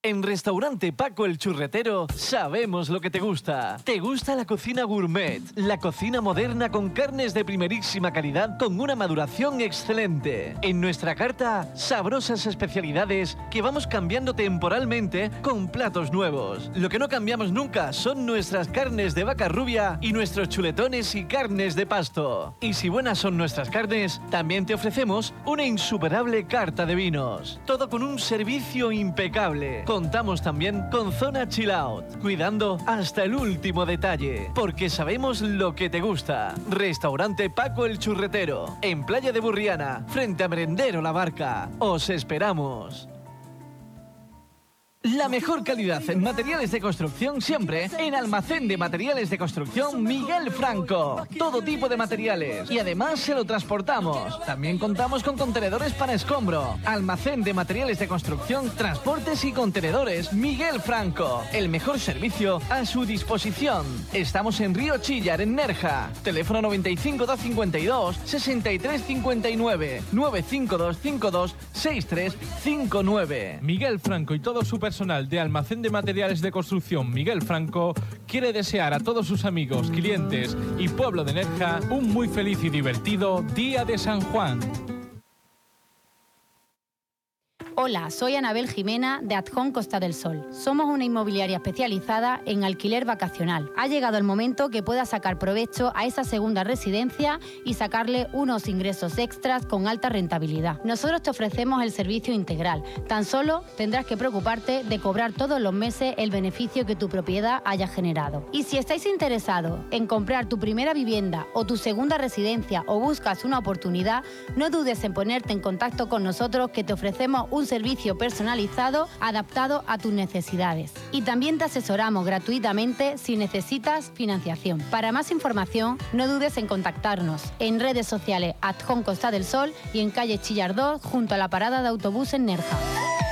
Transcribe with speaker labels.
Speaker 1: En Restaurante Paco el Churretero sabemos lo que te gusta. Te gusta la cocina gourmet, la cocina moderna con carnes de primerísima calidad con una maduración excelente. En nuestra carta, sabrosas especialidades que vamos cambiando temporalmente con platos nuevos. Lo que no cambiamos nunca son nuestras carnes de vaca rubia y nuestros chuletones y carnes de pasto. Y si buenas son nuestras carnes, también te ofrecemos una insuperable carta de vinos. Todo con un servicio impecable. Contamos también con zona chill out, cuidando hasta el último detalle, porque sabemos lo que te gusta. Restaurante Paco el Churretero, en Playa de Burriana, frente a Merendero La Barca. Os esperamos. La mejor calidad en materiales de construcción siempre en Almacén de Materiales de Construcción Miguel Franco. Todo tipo de materiales y además se lo transportamos. También contamos con contenedores para escombro. Almacén de Materiales de Construcción, Transportes y Contenedores Miguel Franco. El mejor servicio a su disposición. Estamos en Río Chillar, en Nerja. Teléfono 95 252 63 59 952 52 63 59.
Speaker 2: Miguel Franco y todo su personal de Almacén de Materiales de Construcción Miguel Franco quiere desear a todos sus amigos, clientes y pueblo de Nerja un muy feliz y divertido Día de San Juan.
Speaker 3: Hola, soy Anabel Jimena de Adhon Costa del Sol. Somos una inmobiliaria especializada en alquiler vacacional. Ha llegado el momento que puedas sacar provecho a esa segunda residencia y sacarle unos ingresos extras con alta rentabilidad. Nosotros te ofrecemos el servicio integral. Tan solo tendrás que preocuparte de cobrar todos los meses el beneficio que tu propiedad haya generado. Y si estáis interesados en comprar tu primera vivienda o tu segunda residencia o buscas una oportunidad, no dudes en ponerte en contacto con nosotros, que te ofrecemos un servicio personalizado adaptado a tus necesidades. Y también te asesoramos gratuitamente si necesitas financiación. Para más información, no dudes en contactarnos en redes sociales Adhon Costa del Sol y en calle Chillar 2, junto a la parada de autobús en Nerja.